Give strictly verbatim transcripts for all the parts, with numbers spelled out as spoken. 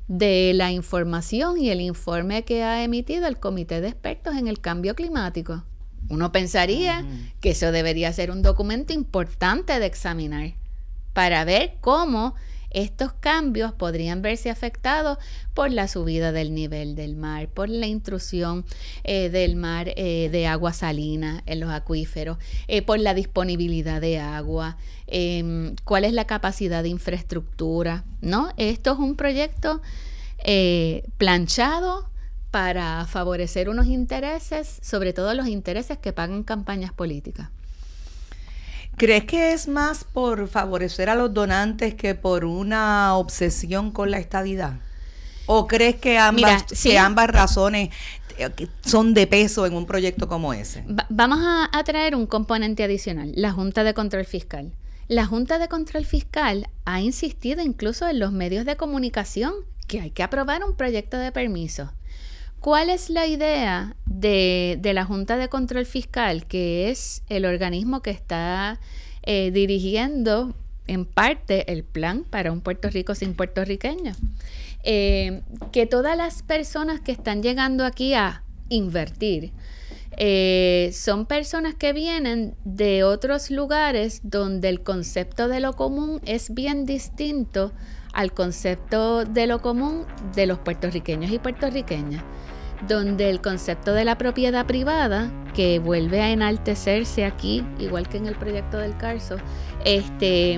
de la información y el informe que ha emitido el Comité de Expertos en el Cambio Climático. Uno pensaría uh-huh. que eso debería ser un documento importante de examinar para ver cómo estos cambios podrían verse afectados por la subida del nivel del mar, por la intrusión eh, del mar eh, de agua salina en los acuíferos, eh, por la disponibilidad de agua, eh, cuál es la capacidad de infraestructura, ¿no? Esto es un proyecto eh, planchado para favorecer unos intereses, sobre todo los intereses que pagan campañas políticas. ¿Crees que es más por favorecer a los donantes que por una obsesión con la estadidad? ¿O crees que ambas, Mira, sí. que ambas razones son de peso en un proyecto como ese? Va- vamos a, a traer un componente adicional, la Junta de Control Fiscal. La Junta de Control Fiscal ha insistido incluso en los medios de comunicación que hay que aprobar un proyecto de permiso. ¿Cuál es la idea de, de la Junta de Control Fiscal, que es el organismo que está eh, dirigiendo en parte el plan para un Puerto Rico sin puertorriqueños? Eh, que todas las personas que están llegando aquí a invertir eh, son personas que vienen de otros lugares donde el concepto de lo común es bien distinto al concepto de lo común de los puertorriqueños y puertorriqueñas, donde el concepto de la propiedad privada, que vuelve a enaltecerse aquí, igual que en el proyecto del Carso, este,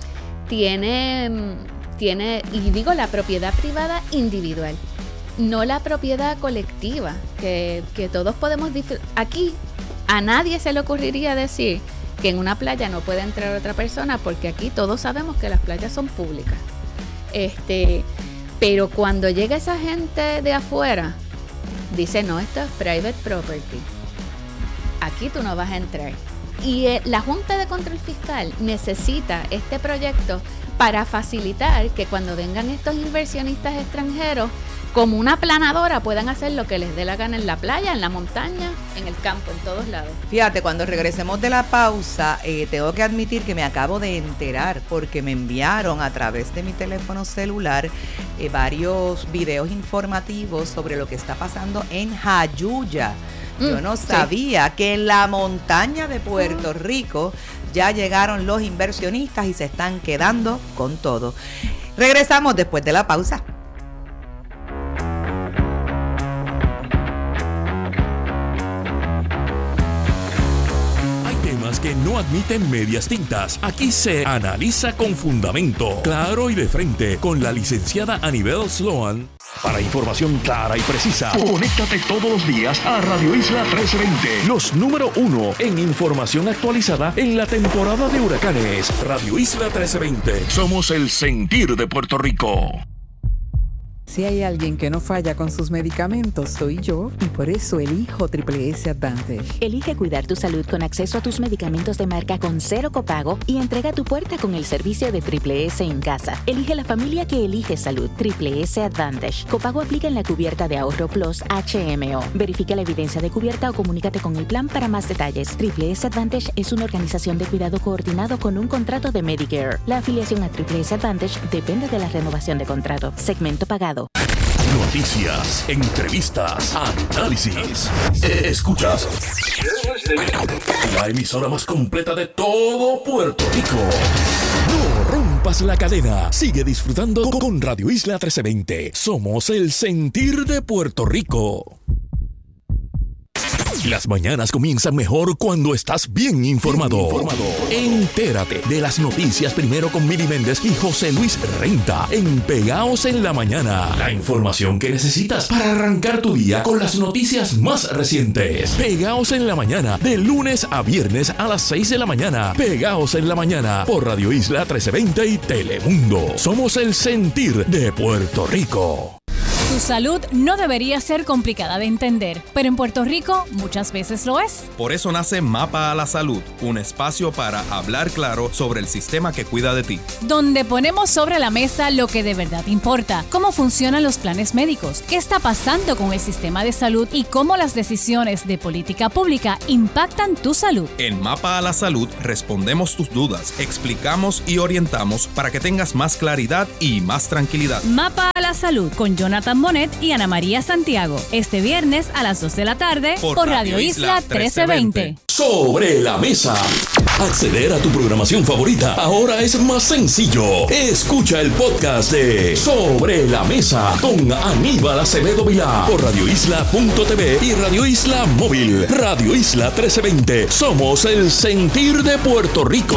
tiene, tiene, y digo la propiedad privada individual, no la propiedad colectiva, que, que todos podemos disfrutar. Aquí a nadie se le ocurriría decir que en una playa no puede entrar otra persona, porque aquí todos sabemos que las playas son públicas. Este, pero cuando llega esa gente de afuera, dice, no, esto es private property. Aquí tú no vas a entrar. Y eh, la Junta de Control Fiscal necesita este proyecto para facilitar que cuando vengan estos inversionistas extranjeros, como una planadora, puedan hacer lo que les dé la gana en la playa, en la montaña, en el campo, en todos lados. Fíjate, cuando regresemos de la pausa, eh, tengo que admitir que me acabo de enterar, porque me enviaron a través de mi teléfono celular eh, varios videos informativos sobre lo que está pasando en Jayuya. Mm, Yo no sabía sí. que en la montaña de Puerto Rico ya llegaron los inversionistas y se están quedando con todo. Regresamos después de la pausa. Que no admiten medias tintas. Aquí se analiza con fundamento, claro y de frente, con la licenciada Anibel Sloan. Para información clara y precisa, conéctate todos los días a Radio Isla trece veinte, los número uno en información actualizada en la temporada de huracanes. Radio Isla trece veinte. Somos el sentir de Puerto Rico. Si hay alguien que no falla con sus medicamentos, soy yo, y por eso elijo Triple S Advantage. Elige cuidar tu salud con acceso a tus medicamentos de marca con cero copago y entrega a tu puerta con el servicio de Triple S en casa. Elige la familia que elige salud. Triple S Advantage. Copago aplica en la cubierta de Ahorro Plus H M O. Verifica la evidencia de cubierta o comunícate con el plan para más detalles. Triple S Advantage es una organización de cuidado coordinado con un contrato de Medicare. La afiliación a Triple S Advantage depende de la renovación de contrato. Segmento pagado. Noticias, entrevistas, análisis. Escuchas la emisora más completa de todo Puerto Rico. No rompas la cadena. Sigue disfrutando con Radio Isla trece veinte. Somos el sentir de Puerto Rico. Las mañanas comienzan mejor cuando estás bien informado. Bien informado. Entérate de las noticias primero con Mili Méndez y José Luis Renta en Pegaos en la Mañana. La información que necesitas para arrancar tu día con las noticias más recientes. Pegaos en la Mañana, de lunes a viernes a las seis de la mañana. Pegaos en la Mañana por Radio Isla trece veinte y Telemundo. Somos el sentir de Puerto Rico. Tu salud no debería ser complicada de entender, pero en Puerto Rico muchas veces lo es. Por eso nace Mapa a la Salud, un espacio para hablar claro sobre el sistema que cuida de ti. Donde ponemos sobre la mesa lo que de verdad importa, cómo funcionan los planes médicos, qué está pasando con el sistema de salud y cómo las decisiones de política pública impactan tu salud. En Mapa a la Salud respondemos tus dudas, explicamos y orientamos para que tengas más claridad y más tranquilidad. Mapa a la Salud con Jonathan Bonet y Ana María Santiago. Este viernes a las dos de la tarde por, por Radio Isla trece veinte. Sobre la mesa. Acceder a tu programación favorita ahora es más sencillo. Escucha el podcast de Sobre la Mesa con Aníbal Acevedo Vilá por radio isla punto t v y Radio Isla Móvil. Radio Isla trece veinte. Somos el sentir de Puerto Rico.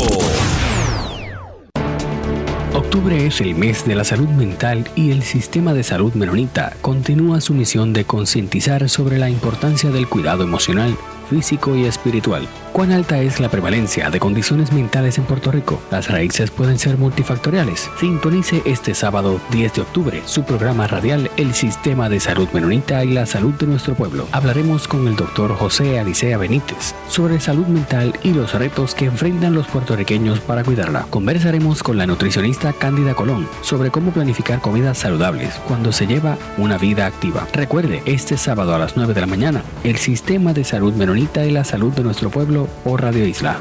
Octubre es el mes de la salud mental y el Sistema de Salud Menonita continúa su misión de concientizar sobre la importancia del cuidado emocional, físico y espiritual. ¿Cuán alta es la prevalencia de condiciones mentales en Puerto Rico? Las raíces pueden ser multifactoriales. Sintonice este sábado diez de octubre su programa radial El Sistema de Salud Menonita y la Salud de Nuestro Pueblo. Hablaremos con el doctor José Alicea Benítez sobre salud mental y los retos que enfrentan los puertorriqueños para cuidarla. Conversaremos con la nutricionista Cándida Colón sobre cómo planificar comidas saludables cuando se lleva una vida activa. Recuerde, este sábado a las nueve de la mañana, El Sistema de Salud Menonita y la Salud de Nuestro Pueblo por Radio Isla.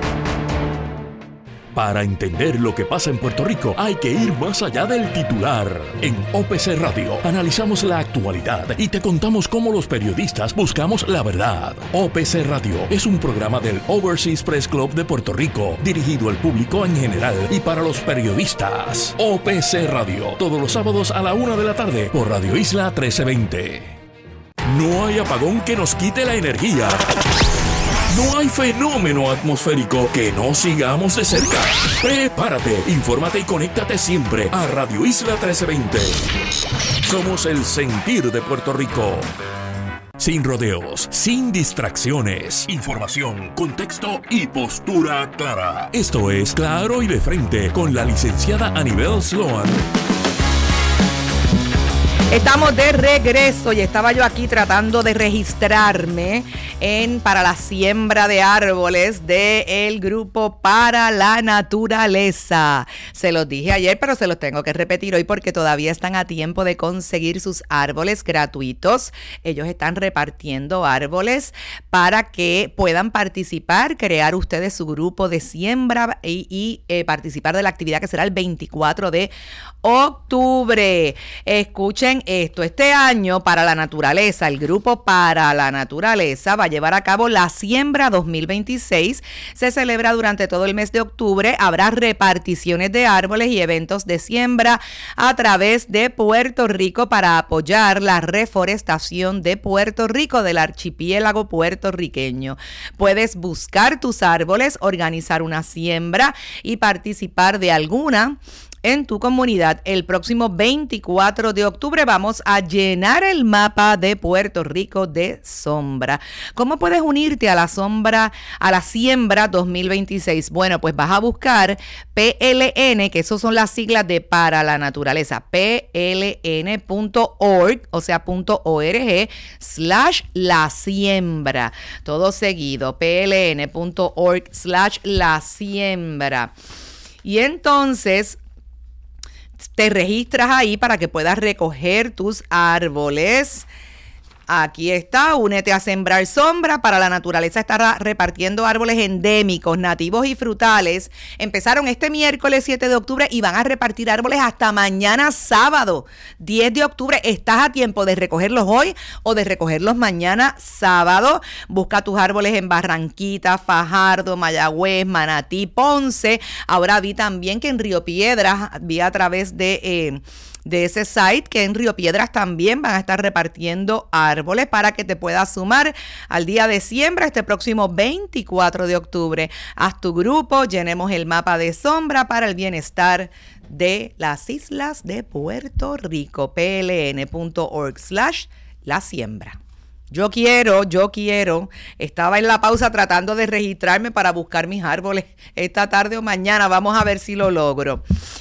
Para entender lo que pasa en Puerto Rico hay que ir más allá del titular. En O P C Radio analizamos la actualidad y te contamos cómo los periodistas buscamos la verdad. O P C Radio es un programa del Overseas Press Club de Puerto Rico, dirigido al público en general y para los periodistas. O P C Radio, todos los sábados a la una de la tarde por Radio Isla trece veinte. No hay apagón que nos quite la energía. No hay fenómeno atmosférico que no sigamos de cerca. Prepárate, infórmate y conéctate siempre a Radio Isla trece veinte. Somos el sentir de Puerto Rico. Sin rodeos, sin distracciones. Información, contexto y postura clara. Esto es Claro y de Frente con la licenciada Anibel Sloan. Estamos de regreso y estaba yo aquí tratando de registrarme en para la siembra de árboles del grupo Para la Naturaleza. Se los dije ayer, pero se los tengo que repetir hoy porque todavía están a tiempo de conseguir sus árboles gratuitos. Ellos están repartiendo árboles para que puedan participar, crear ustedes su grupo de siembra y, y eh, participar de la actividad que será el veinticuatro de octubre. Escuchen esto, este año Para la Naturaleza, el grupo Para la Naturaleza va a llevar a cabo la siembra dos mil veintiséis, se celebra durante todo el mes de octubre, habrá reparticiones de árboles y eventos de siembra a través de Puerto Rico para apoyar la reforestación de Puerto Rico, del archipiélago puertorriqueño. Puedes buscar tus árboles, organizar una siembra y participar de alguna en tu comunidad. El próximo veinticuatro de octubre vamos a llenar el mapa de Puerto Rico de sombra. ¿Cómo puedes unirte a la sombra, a la siembra dos mil veintiséis? Bueno, pues vas a buscar P L N, que esos son las siglas de Para la Naturaleza, P L N punto org, o sea, punto org, slash la siembra. Todo seguido, P L N punto org, slash la siembra. Y entonces te registras ahí para que puedas recoger tus árboles. Aquí está, únete a Sembrar Sombra. Para la Naturaleza estará repartiendo árboles endémicos, nativos y frutales. Empezaron este miércoles siete de octubre y van a repartir árboles hasta mañana sábado diez de octubre. Estás a tiempo de recogerlos hoy o de recogerlos mañana sábado. Busca tus árboles en Barranquita, Fajardo, Mayagüez, Manatí, Ponce. Ahora vi también que en Río Piedras, vi a través de... Eh, de ese site, que en Río Piedras también van a estar repartiendo árboles para que te puedas sumar al día de siembra este próximo veinticuatro de octubre. Haz tu grupo, llenemos el mapa de sombra para el bienestar de las islas de Puerto Rico. P L N punto org slash la siembra. Yo quiero, yo quiero, estaba en la pausa tratando de registrarme para buscar mis árboles esta tarde o mañana, vamos a ver si lo logro.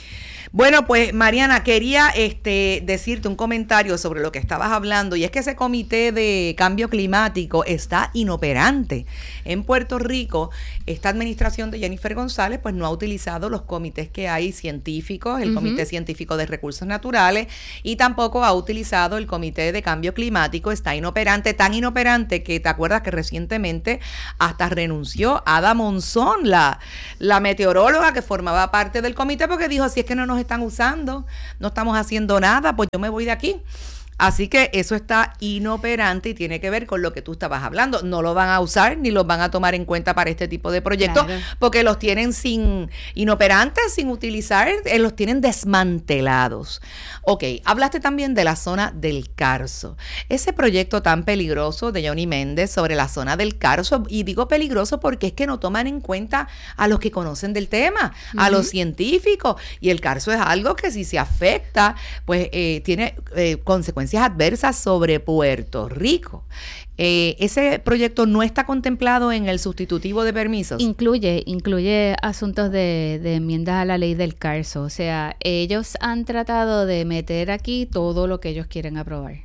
Bueno, pues Mariana, quería este, decirte un comentario sobre lo que estabas hablando, y es que ese comité de cambio climático está inoperante. En Puerto Rico, esta administración de Jennifer González pues no ha utilizado los comités que hay científicos, el uh-huh. Comité Científico de Recursos Naturales, y tampoco ha utilizado el Comité de Cambio Climático. Está inoperante, tan inoperante que te acuerdas que recientemente hasta renunció Ada Monzón, la, la meteoróloga que formaba parte del comité, porque dijo, si es que no nos están usando, no estamos haciendo nada, pues yo me voy de aquí. Así que eso está inoperante y tiene que ver con lo que tú estabas hablando. No lo van a usar ni los van a tomar en cuenta para este tipo de proyectos, claro, porque los tienen sin inoperantes, sin utilizar, eh, los tienen desmantelados. Ok, hablaste también de la zona del Carso. Ese proyecto tan peligroso de Johnny Méndez sobre la zona del Carso, y digo peligroso porque es que no toman en cuenta a los que conocen del tema, uh-huh. a los científicos, y el Carso es algo que si se afecta, pues eh, tiene eh, consecuencias adversas sobre Puerto Rico. Eh, ¿Ese proyecto no está contemplado en el sustitutivo de permisos? Incluye, incluye asuntos de, de enmiendas a la ley del Carso. O sea, ellos han tratado de meter aquí todo lo que ellos quieren aprobar.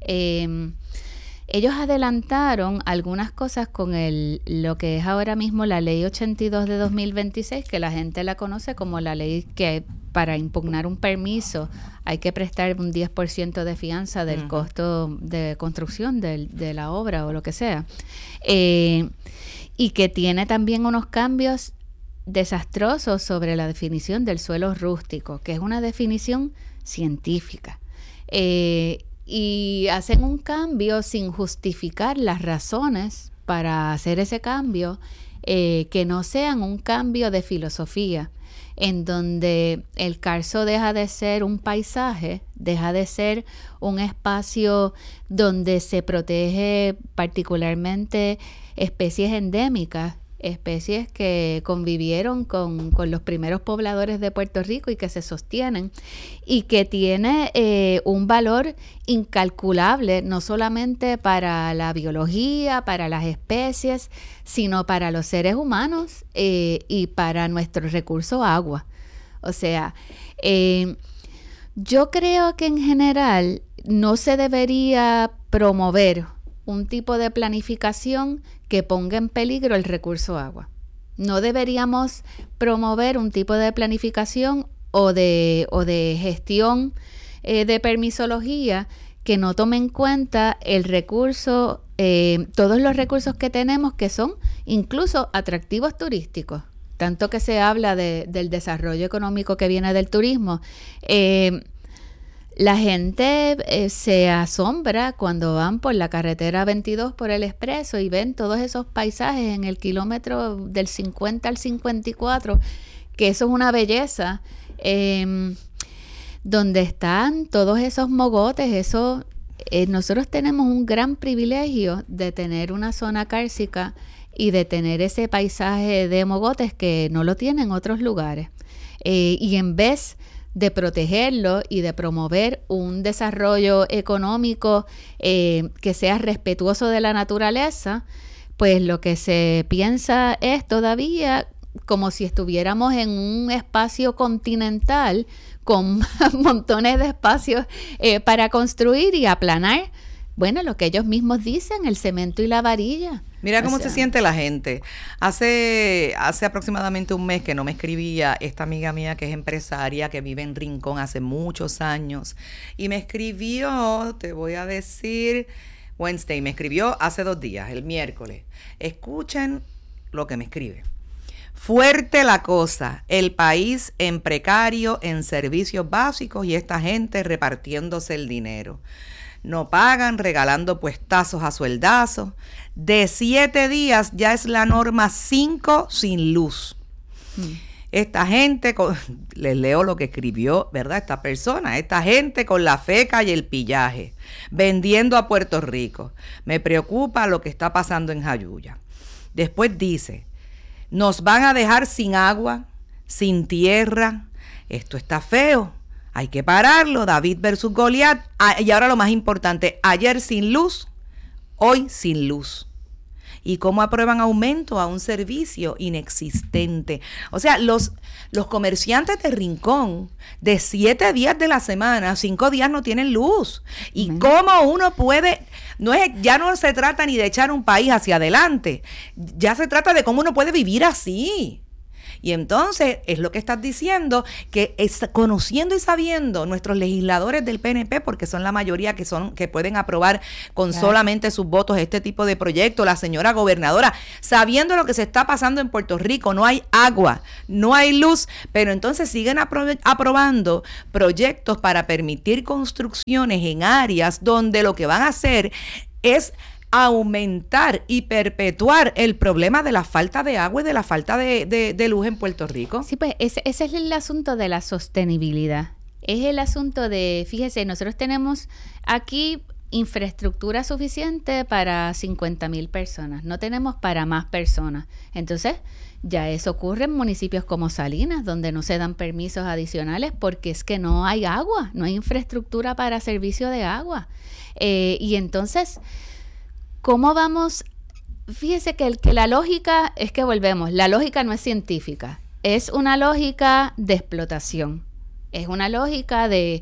Eh, ellos adelantaron algunas cosas con el lo que es ahora mismo la ley ochenta y dos de dos mil veintiséis, que la gente la conoce como la ley que para impugnar un permiso hay que prestar un diez por ciento de fianza del uh-huh. costo de construcción del, de la obra o lo que sea. Eh, y que tiene también unos cambios desastrosos sobre la definición del suelo rústico, que es una definición científica. Eh, y hacen un cambio sin justificar las razones para hacer ese cambio, eh, que no sean un cambio de filosofía, en donde el Carso deja de ser un paisaje, deja de ser un espacio donde se protege particularmente especies endémicas, especies que convivieron con, con los primeros pobladores de Puerto Rico y que se sostienen, y que tiene eh, un valor incalculable, no solamente para la biología, para las especies, sino para los seres humanos eh, y para nuestro recurso agua. O sea, eh, yo creo que en general no se debería promover un tipo de planificación que ponga en peligro el recurso agua. No deberíamos promover un tipo de planificación o de, o de gestión eh, de permisología que no tome en cuenta el recurso, eh, todos los recursos que tenemos, que son incluso atractivos turísticos. Tanto que se habla de, del desarrollo económico que viene del turismo. Eh, La gente eh, se asombra cuando van por la carretera veintidós por el expreso y ven todos esos paisajes en el kilómetro del cincuenta al cincuenta y cuatro, que eso es una belleza, eh, donde están todos esos mogotes. Eso, eh, nosotros tenemos un gran privilegio de tener una zona cársica y de tener ese paisaje de mogotes que no lo tienen otros lugares. Eh, y en vez de protegerlo y de promover un desarrollo económico eh, que sea respetuoso de la naturaleza, pues lo que se piensa es todavía como si estuviéramos en un espacio continental con montones de espacios eh, para construir y aplanar. Bueno, lo que ellos mismos dicen, el cemento y la varilla. Mira cómo o sea, se siente la gente. Hace, hace aproximadamente un mes que no me escribía esta amiga mía que es empresaria, que vive en Rincón hace muchos años, y me escribió, te voy a decir, Wednesday, me escribió hace dos días, el miércoles. Escuchen lo que me escribe. Fuerte la cosa, el país en precario en servicios básicos y esta gente repartiéndose el dinero. No pagan, regalando puestazos a sueldazos. De siete días ya es la norma cinco sin luz. Mm. Esta gente, con, les leo lo que escribió, ¿verdad? Esta persona, esta gente con la feca y el pillaje, vendiendo a Puerto Rico. Me preocupa lo que está pasando en Jayuya. Después dice, nos van a dejar sin agua, sin tierra. Esto está feo. Hay que pararlo, David versus Goliat. Ah, y ahora lo más importante, ayer sin luz, hoy sin luz. ¿Y cómo aprueban aumento a un servicio inexistente? O sea, los, los comerciantes de Rincón, de siete días de la semana, cinco días no tienen luz. ¿Y uh-huh. cómo uno puede...? No es, ya no se trata ni de echar un país hacia adelante, ya se trata de cómo uno puede vivir así. Y entonces es lo que estás diciendo, que es, conociendo y sabiendo nuestros legisladores del P N P, porque son la mayoría que son que pueden aprobar con claro. solamente sus votos este tipo de proyectos, la señora gobernadora, sabiendo lo que se está pasando en Puerto Rico, no hay agua, no hay luz, pero entonces siguen apro- aprobando proyectos para permitir construcciones en áreas donde lo que van a hacer es aumentar y perpetuar el problema de la falta de agua y de la falta de, de, de luz en Puerto Rico. Sí, pues ese, ese es el asunto de la sostenibilidad. Es el asunto de, fíjese, nosotros tenemos aquí infraestructura suficiente para cincuenta mil personas, no tenemos para más personas. Entonces, ya eso ocurre en municipios como Salinas, donde no se dan permisos adicionales porque es que no hay agua, no hay infraestructura para servicio de agua. Eh, y entonces... ¿Cómo vamos? Fíjese que, el, que la lógica, es que volvemos, la lógica no es científica, es una lógica de explotación, es una lógica de,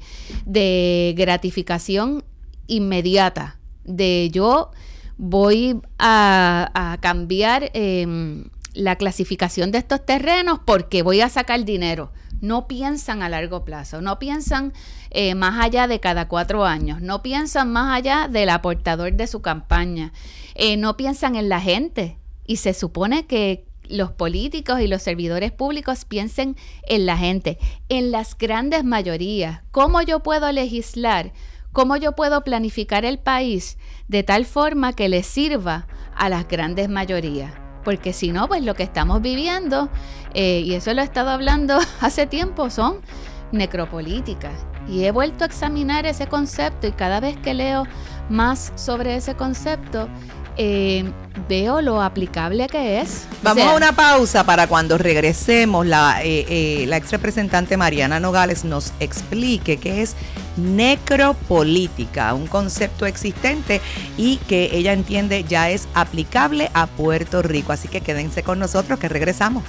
de gratificación inmediata, de yo voy a, a cambiar eh, la clasificación de estos terrenos porque voy a sacar dinero. No piensan a largo plazo, no piensan eh, más allá de cada cuatro años, no piensan más allá del aportador de su campaña, eh, no piensan en la gente. Y se supone que los políticos y los servidores públicos piensen en la gente, en las grandes mayorías. ¿Cómo yo puedo legislar? ¿Cómo yo puedo planificar el país de tal forma que le sirva a las grandes mayorías? Porque si no, pues lo que estamos viviendo, eh, y eso lo he estado hablando hace tiempo, son necropolíticas. Y he vuelto a examinar ese concepto y cada vez que leo más sobre ese concepto, eh, veo lo aplicable que es. Vamos o sea, a una pausa para cuando regresemos la, eh, eh, la ex representante Mariana Nogales nos explique qué es necropolítica, un concepto existente y que ella entiende ya es aplicable a Puerto Rico. Así que quédense con nosotros que regresamos.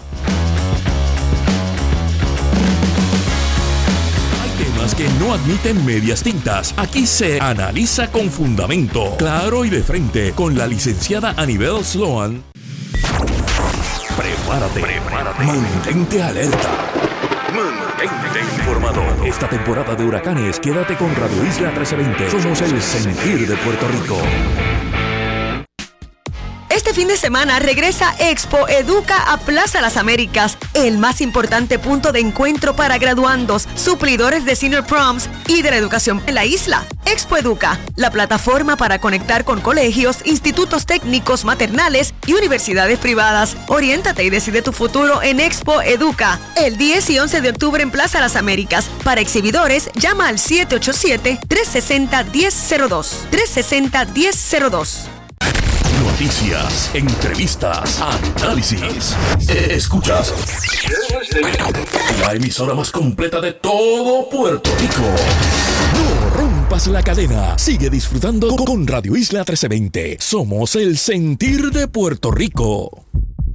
Temas que no admiten medias tintas. Aquí se analiza con fundamento, claro y de frente, con la licenciada Anibel Sloan. Prepárate, prepárate. Mantente alerta. Mantente informado. Esta temporada de huracanes, quédate con Radio Isla trece veinte. Somos el sentir de Puerto Rico. Este fin de semana regresa Expo Educa a Plaza Las Américas, el más importante punto de encuentro para graduandos, suplidores de Senior Proms y de la educación en la isla. Expo Educa, la plataforma para conectar con colegios, institutos técnicos maternales y universidades privadas. Oriéntate y decide tu futuro en Expo Educa, el diez y once de octubre en Plaza Las Américas. Para exhibidores, llama al siete ocho siete, tres seis cero, uno cero cero dos, tres seis cero, uno cero cero dos. Noticias, entrevistas, análisis. Escuchas la emisora más completa de todo Puerto Rico. No rompas la cadena. Sigue disfrutando con Radio Isla trece veinte. Somos el sentir de Puerto Rico.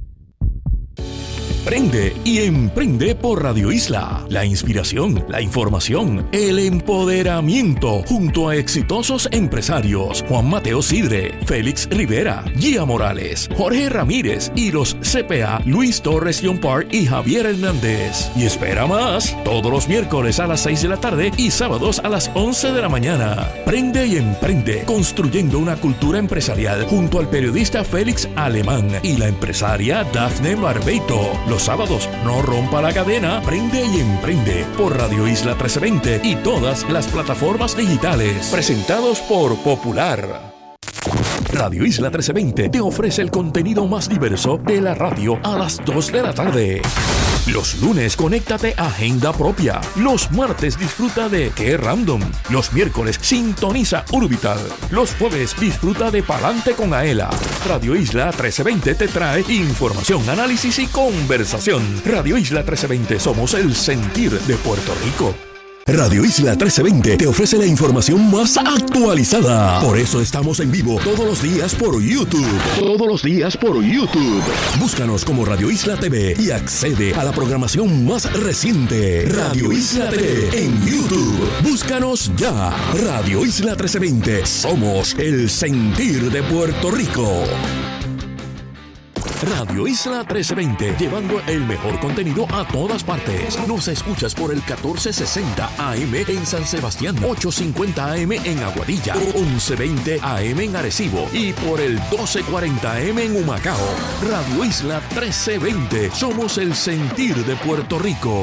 Prende y emprende por Radio Isla. La inspiración, la información, el empoderamiento junto a exitosos empresarios Juan Mateo Sidre, Félix Rivera, Gia Morales, Jorge Ramírez y los C P A Luis Torres Yompar y Javier Hernández. Y espera más, todos los miércoles a las seis de la tarde y sábados a las once de la mañana. Prende y emprende, construyendo una cultura empresarial junto al periodista Félix Alemán y la empresaria Dafne Barbeito. Los sábados, no rompa la cadena, prende y emprende por Radio Isla trece veinte y todas las plataformas digitales. Presentados por Popular. Radio Isla trece veinte te ofrece el contenido más diverso de la radio a las dos de la tarde. Los lunes, conéctate a Agenda Propia. Los martes, disfruta de Qué Random. Los miércoles, sintoniza Urbital. Los jueves, disfruta de Palante con Aela. Radio Isla trece veinte te trae información, análisis y conversación. Radio Isla trece veinte, somos el sentir de Puerto Rico. Radio Isla trece veinte te ofrece la información más actualizada. Por eso estamos en vivo todos los días por YouTube. Todos los días por YouTube. Búscanos como Radio Isla T V y accede a la programación más reciente. Radio Isla T V en YouTube. Búscanos ya. Radio Isla trece veinte. Somos el sentir de Puerto Rico. Radio Isla trece veinte, llevando el mejor contenido a todas partes. Nos escuchas por el catorce sesenta A M en San Sebastián, ochocientos cincuenta A M en Aguadilla, once veinte A M en Arecibo y por el doce cuarenta A M en Humacao. Radio Isla trece veinte, somos el sentir de Puerto Rico.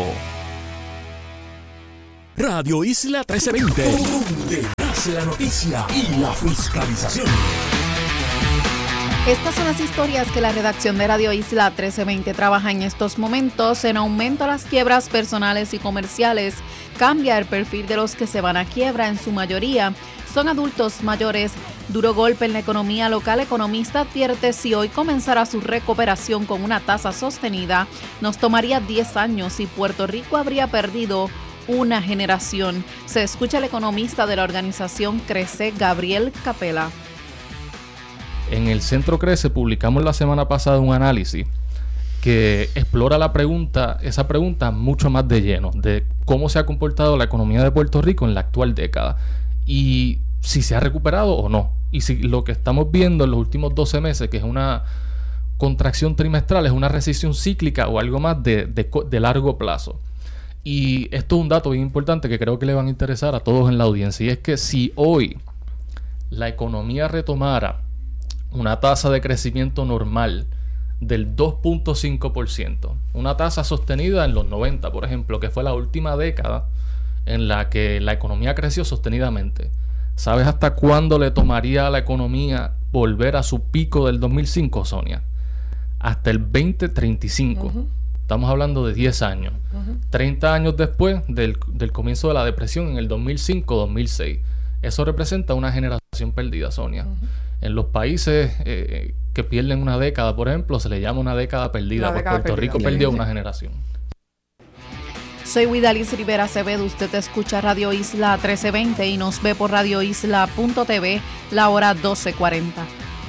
Radio Isla trece veinte, donde nace la noticia y la fiscalización. Estas son las historias que la redacción de Radio Isla trece veinte trabaja en estos momentos. En aumento a las quiebras personales y comerciales, cambia el perfil de los que se van a quiebra. En su mayoría son adultos mayores. Duro golpe en la economía local. Economista advierte si hoy comenzara su recuperación con una tasa sostenida, nos tomaría diez años y Puerto Rico habría perdido una generación. Se escucha el economista de la organización Crece, Gabriel Capela. En el Centro Crece publicamos la semana pasada un análisis que explora la pregunta, esa pregunta mucho más de lleno, de cómo se ha comportado la economía de Puerto Rico en la actual década y si se ha recuperado o no. Y si lo que estamos viendo en los últimos doce meses, que es una contracción trimestral, es una recesión cíclica o algo más de, de, de largo plazo. Y esto es un dato bien importante que creo que le van a interesar a todos en la audiencia, y es que si hoy la economía retomara una tasa de crecimiento normal del dos punto cinco por ciento, una tasa sostenida en los noventa, por ejemplo, que fue la última década en la que la economía creció sostenidamente. ¿Sabes hasta cuándo le tomaría a la economía volver a su pico del dos mil cinco, Sonia? Hasta el veinte treinta y cinco. Uh-huh. Estamos hablando de diez años. Uh-huh. treinta años después del, del comienzo de la depresión en el dos mil cinco dos mil seis. Eso representa una generación perdida, Sonia. Uh-huh. En los países eh, que pierden una década, por ejemplo, se le llama una década perdida. Pues Puerto perdida. Rico perdió una generación. Soy Widalis Rivera Acevedo. Usted escucha Radio Isla trece veinte y nos ve por radio isla punto t v, la hora doce cuarenta.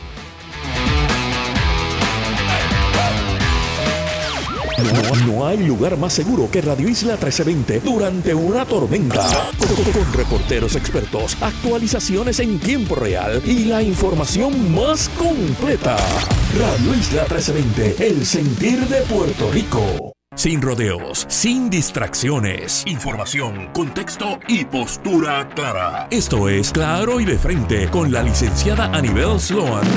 No, no hay lugar más seguro que Radio Isla trece veinte durante una tormenta. Con, con reporteros expertos, actualizaciones en tiempo real y la información más completa. Radio Isla trece veinte, el sentir de Puerto Rico. Sin rodeos, sin distracciones. Información, contexto y postura clara. Esto es Claro y de Frente con la licenciada Anibel Sloan.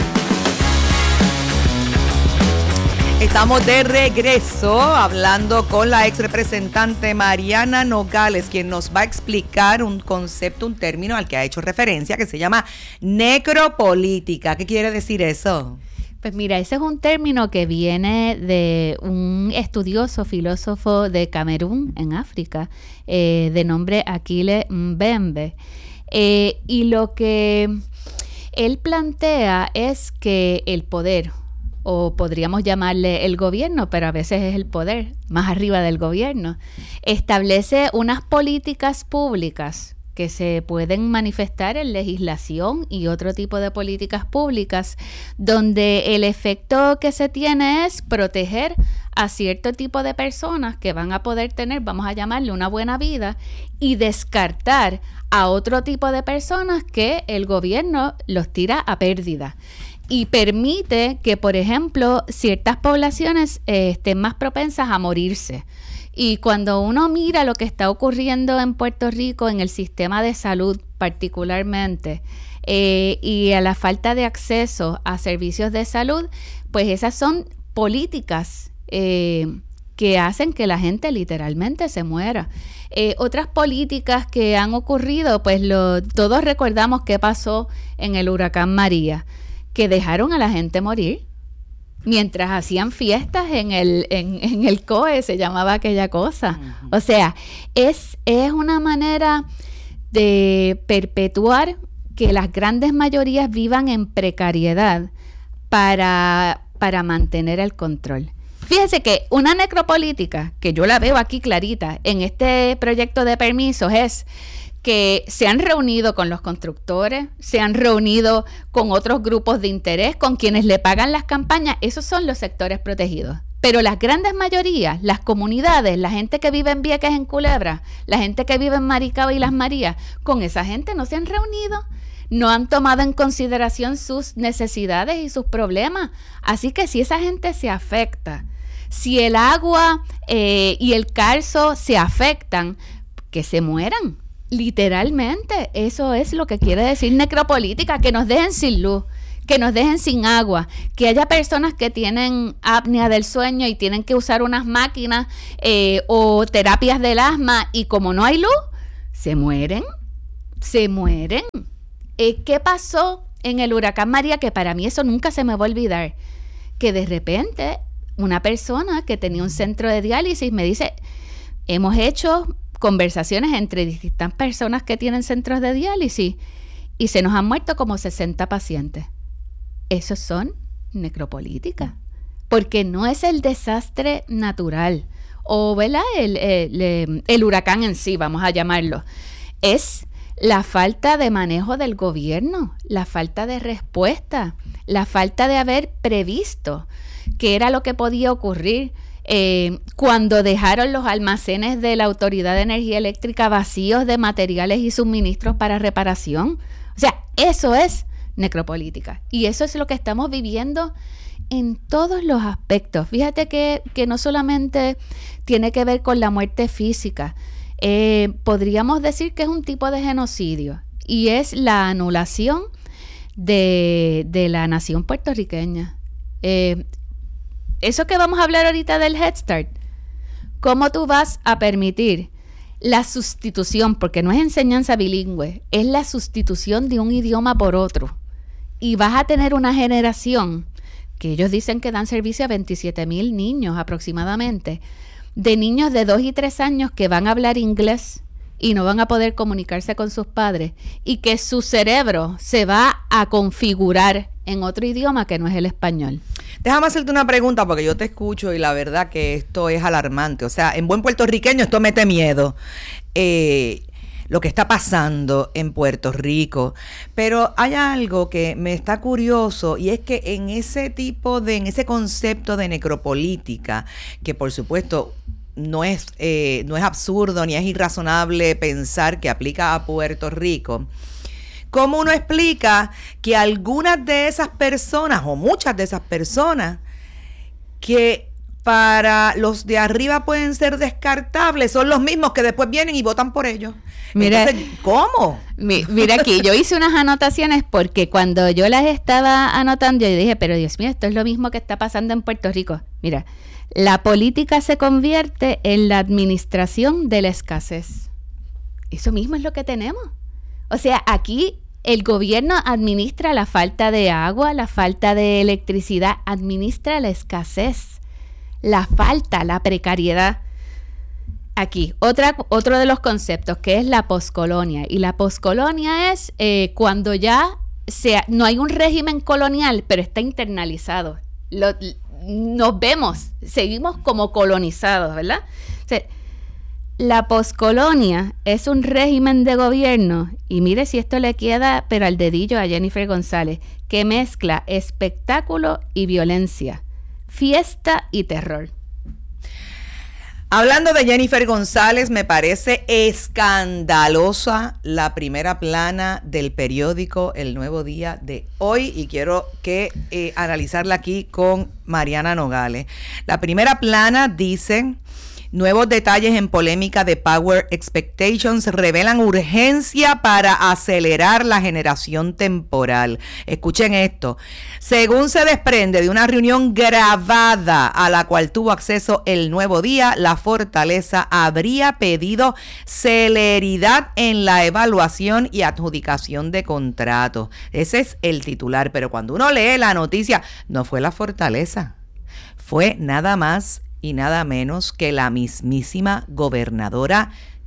Estamos de regreso hablando con la ex representante Mariana Nogales, quien nos va a explicar un concepto, un término al que ha hecho referencia, que se llama necropolítica. ¿Qué quiere decir eso? Pues mira, ese es un término que viene de un estudioso filósofo de Camerún, en África, eh, de nombre Akile Mbembe. Eh, y lo que él plantea es que el poder, o podríamos llamarle el gobierno, pero a veces es el poder, más arriba del gobierno, establece unas políticas públicas que se pueden manifestar en legislación y otro tipo de políticas públicas, donde el efecto que se tiene es proteger a cierto tipo de personas que van a poder tener, vamos a llamarle, una buena vida, y descartar a otro tipo de personas que el gobierno los tira a pérdida. Y permite que, por ejemplo, ciertas poblaciones eh, estén más propensas a morirse. Y cuando uno mira lo que está ocurriendo en Puerto Rico, en el sistema de salud particularmente, eh, y a la falta de acceso a servicios de salud, pues esas son políticas eh, que hacen que la gente literalmente se muera. Eh, otras políticas que han ocurrido, pues lo, todos recordamos qué pasó en el huracán María, que dejaron a la gente morir mientras hacían fiestas en el en, en el C O E, se llamaba aquella cosa. Uh-huh. O sea, es, es una manera de perpetuar que las grandes mayorías vivan en precariedad para, para mantener el control. Fíjese que una necropolítica, que yo la veo aquí clarita en este proyecto de permisos, es que se han reunido con los constructores, se han reunido con otros grupos de interés, con quienes le pagan las campañas. Esos son los sectores protegidos. Pero las grandes mayorías, las comunidades, la gente que vive en Vieques, en Culebra, la gente que vive en Maricao y Las Marías, con esa gente no se han reunido, no han tomado en consideración sus necesidades y sus problemas. Así que si esa gente se afecta, si el agua eh, y el calzo se afectan, que se mueran. Literalmente, eso es lo que quiere decir necropolítica, que nos dejen sin luz, que nos dejen sin agua, que haya personas que tienen apnea del sueño y tienen que usar unas máquinas eh, o terapias del asma y como no hay luz, se mueren, se mueren. Eh, ¿Qué pasó en el huracán María? Que para mí eso nunca se me va a olvidar, que de repente una persona que tenía un centro de diálisis me dice, hemos hecho conversaciones entre distintas personas que tienen centros de diálisis y se nos han muerto como sesenta pacientes. Esos son necropolíticas, porque no es el desastre natural o ¿verdad? El, el, el huracán en sí, vamos a llamarlo, es la falta de manejo del gobierno, la falta de respuesta, la falta de haber previsto qué era lo que podía ocurrir. Eh, cuando dejaron los almacenes de la Autoridad de Energía Eléctrica vacíos de materiales y suministros para reparación. O sea, eso es necropolítica. Y eso es lo que estamos viviendo en todos los aspectos. Fíjate que, que no solamente tiene que ver con la muerte física, eh, podríamos decir que es un tipo de genocidio y es la anulación de, de la nación puertorriqueña. Eh, Eso que vamos a hablar ahorita del Head Start, ¿cómo tú vas a permitir la sustitución? Porque no es enseñanza bilingüe, es la sustitución de un idioma por otro. Y vas a tener una generación, que ellos dicen que dan servicio a veintisiete mil niños aproximadamente, de niños de dos y tres años que van a hablar inglés y no van a poder comunicarse con sus padres y que su cerebro se va a configurar en otro idioma que no es el español. Déjame hacerte una pregunta porque yo te escucho y la verdad que esto es alarmante. O sea, en buen puertorriqueño esto mete miedo. Eh, lo que está pasando en Puerto Rico. Pero hay algo que me está curioso y es que en ese tipo de, en ese concepto de necropolítica, que por supuesto no es, eh, no es absurdo ni es irrazonable pensar que aplica a Puerto Rico, ¿cómo uno explica que algunas de esas personas o muchas de esas personas que para los de arriba pueden ser descartables son los mismos que después vienen y votan por ellos? Mira, entonces, ¿cómo? Mi, mira aquí, yo hice unas anotaciones porque cuando yo las estaba anotando yo dije, pero Dios mío, esto es lo mismo que está pasando en Puerto Rico. Mira, la política se convierte en la administración de la escasez. Eso mismo es lo que tenemos. O sea, aquí el gobierno administra la falta de agua, la falta de electricidad, administra la escasez, la falta, la precariedad. Aquí, otra, otro de los conceptos que es la poscolonia. Y la poscolonia es eh, cuando ya sea, no hay un régimen colonial, pero está internalizado. Lo, nos vemos, seguimos como colonizados, ¿verdad? O sea, la poscolonia es un régimen de gobierno, y mire si esto le queda, pero al dedillo a Jennifer González, que mezcla espectáculo y violencia, fiesta y terror. Hablando de Jennifer González, me parece escandalosa la primera plana del periódico El Nuevo Día de hoy y quiero que eh, analizarla aquí con Mariana Nogales. La primera plana dice: nuevos detalles en polémica de Power Expectations revelan urgencia para acelerar la generación temporal. Escuchen esto. Según se desprende de una reunión grabada a la cual tuvo acceso El Nuevo Día, la Fortaleza habría pedido celeridad en la evaluación y adjudicación de contratos. Ese es el titular, pero cuando uno lee la noticia, no fue la Fortaleza, fue nada más y nada menos que la mismísima gobernadora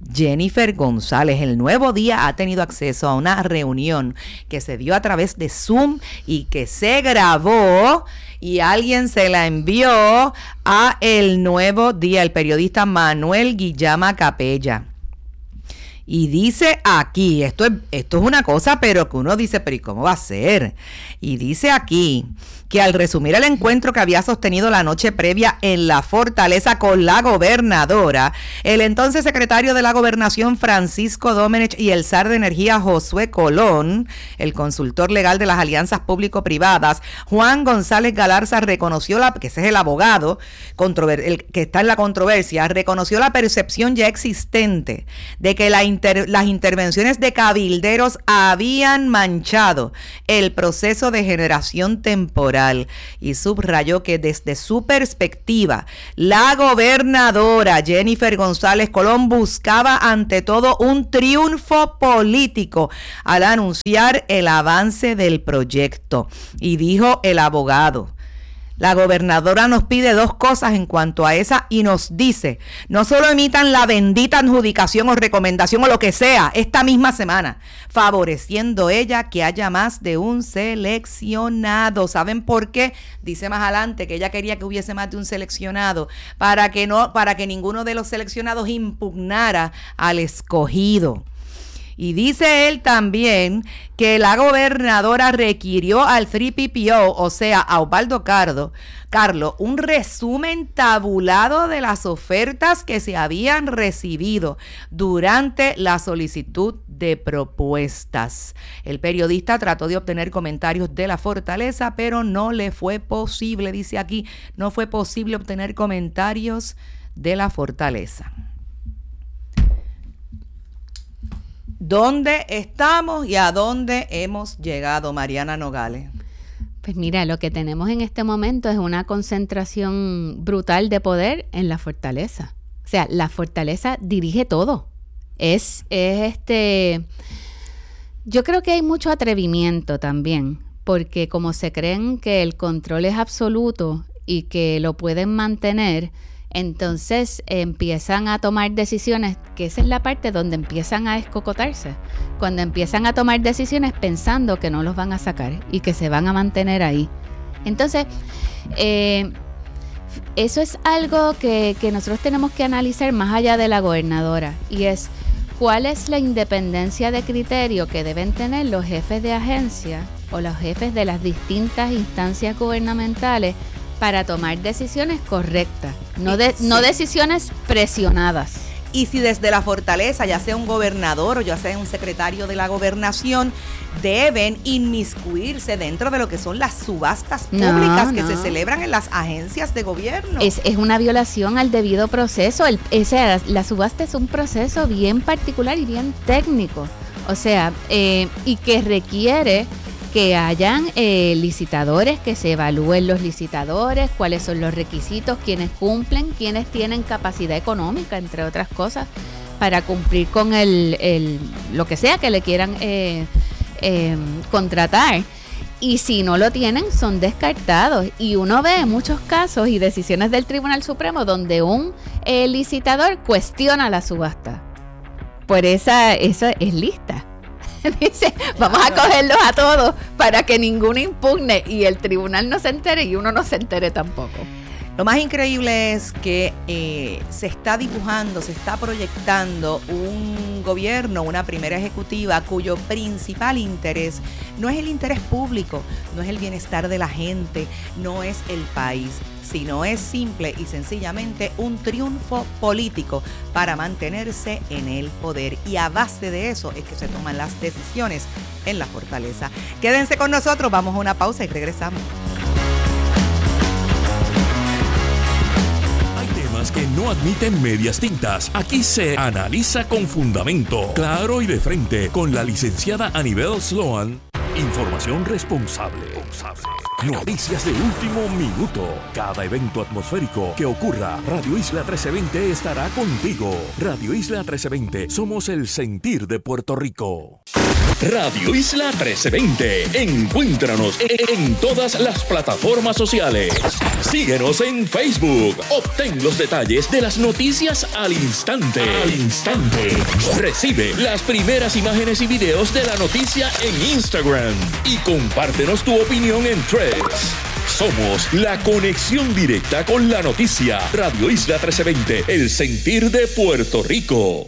Jennifer González. El Nuevo Día ha tenido acceso a una reunión que se dio a través de Zoom y que se grabó y alguien se la envió a El Nuevo Día, el periodista Manuel Guillama Capella. Y dice aquí, esto es, esto es una cosa, pero que uno dice, pero ¿y cómo va a ser? Y dice aquí que al resumir el encuentro que había sostenido la noche previa en la Fortaleza con la gobernadora, el entonces secretario de la Gobernación Francisco Domenech y el zar de energía Josué Colón, el consultor legal de las alianzas público-privadas, Juan González Galarza, reconoció, la, que ese es el abogado controver, el que está en la controversia, reconoció la percepción ya existente de que la inter, las intervenciones de cabilderos habían manchado el proceso de generación temporal y subrayó que desde su perspectiva, la gobernadora Jennifer González Colón buscaba ante todo un triunfo político al anunciar el avance del proyecto. Y dijo el abogado: la gobernadora nos pide dos cosas en cuanto a esa y nos dice, no solo emitan la bendita adjudicación o recomendación o lo que sea esta misma semana, favoreciendo ella que haya más de un seleccionado. ¿Saben por qué? Dice más adelante que ella quería que hubiese más de un seleccionado para que no, para que ninguno de los seleccionados impugnara al escogido. Y dice él también que la gobernadora requirió al tres P P O, o sea, a Osvaldo Cardo, Carlos, un resumen tabulado de las ofertas que se habían recibido durante la solicitud de propuestas. El periodista trató de obtener comentarios de la Fortaleza, pero no le fue posible, dice aquí, no fue posible obtener comentarios de la Fortaleza. ¿Dónde estamos y a dónde hemos llegado, Mariana Nogales? Pues mira, lo que tenemos en este momento es una concentración brutal de poder en la Fortaleza. O sea, la Fortaleza dirige todo. Es, es este... Yo creo que hay mucho atrevimiento también, porque como se creen que el control es absoluto y que lo pueden mantener, entonces eh, empiezan a tomar decisiones, que esa es la parte donde empiezan a escocotarse, cuando empiezan a tomar decisiones pensando que no los van a sacar y que se van a mantener ahí. Entonces, eh, eso es algo que, que nosotros tenemos que analizar más allá de la gobernadora, y es cuál es la independencia de criterio que deben tener los jefes de agencia o los jefes de las distintas instancias gubernamentales para tomar decisiones correctas, no, de, no decisiones presionadas. Y si desde la Fortaleza, ya sea un gobernador o ya sea un secretario de la gobernación, deben inmiscuirse dentro de lo que son las subastas públicas no, que no. se celebran en las agencias de gobierno. Es, es una violación al debido proceso. El, o sea, la subasta es un proceso bien particular y bien técnico. O sea, eh, y que requiere que hayan eh, licitadores, que se evalúen los licitadores, cuáles son los requisitos, quiénes cumplen, quiénes tienen capacidad económica, entre otras cosas, para cumplir con el, el lo que sea que le quieran eh, eh, contratar. Y si no lo tienen, son descartados. Y uno ve muchos casos y decisiones del Tribunal Supremo donde un eh, licitador cuestiona la subasta. Por esa, eso es lista. Dice, vamos a cogerlos a todos para que ninguno impugne y el tribunal no se entere y uno no se entere tampoco. Lo más increíble es que eh, se está dibujando, se está proyectando un gobierno, una primera ejecutiva cuyo principal interés no es el interés público, no es el bienestar de la gente, no es el país, sino es simple y sencillamente un triunfo político para mantenerse en el poder. Y a base de eso es que se toman las decisiones en la Fortaleza. Quédense con nosotros, vamos a una pausa y regresamos. Que no admiten medias tintas. Aquí se analiza con fundamento, claro y de frente, con la licenciada Anibel Sloan. Información responsable. Noticias de último minuto. Cada evento atmosférico que ocurra, Radio Isla trece veinte estará contigo. Radio Isla trece veinte, somos el sentir de Puerto Rico. Radio Isla trece veinte. Encuéntranos en todas las plataformas sociales. Síguenos en Facebook. Obtén los detalles de las noticias al instante. Al instante. Recibe las primeras imágenes y videos de la noticia en Instagram. Y compártenos tu opinión en Threads. Somos la conexión directa con la noticia. Radio Isla trece veinte, el sentir de Puerto Rico.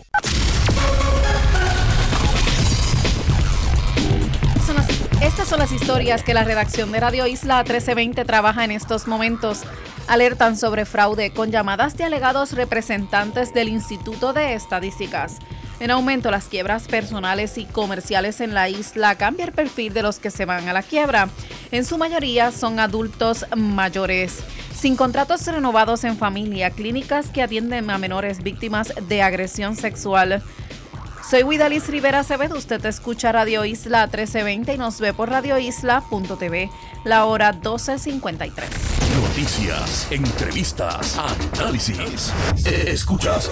Estas son las historias que la redacción de Radio Isla trece veinte trabaja en estos momentos. Alertan sobre fraude con llamadas de alegados representantes del Instituto de Estadísticas. En aumento las quiebras personales y comerciales en la isla. Cambia el perfil de los que se van a la quiebra. En su mayoría son adultos mayores. Sin contratos renovados en familia, clínicas que atienden a menores víctimas de agresión sexual. Soy Widalis Rivera Acevedo, usted escucha Radio Isla trece veinte y nos ve por radio isla punto t v, la hora doce cincuenta y tres. Noticias, entrevistas, análisis. Escuchas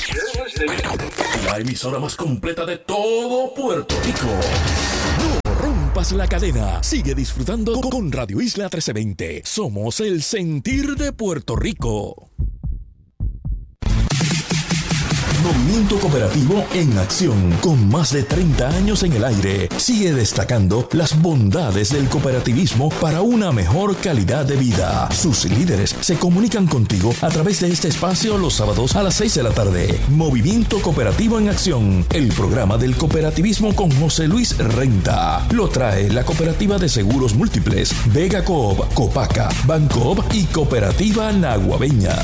la emisora más completa de todo Puerto Rico. No rompas la cadena, sigue disfrutando con Radio Isla trece veinte. Somos el sentir de Puerto Rico. Movimiento Cooperativo en acción, con más de treinta años en el aire, sigue destacando las bondades del cooperativismo para una mejor calidad de vida. Sus líderes se comunican contigo a través de este espacio los sábados a las seis de la tarde. Movimiento Cooperativo en acción, el programa del cooperativismo con José Luis Renta. Lo trae la Cooperativa de Seguros Múltiples, Vega Coop, Copaca, Bancoop y Cooperativa Naguabeña.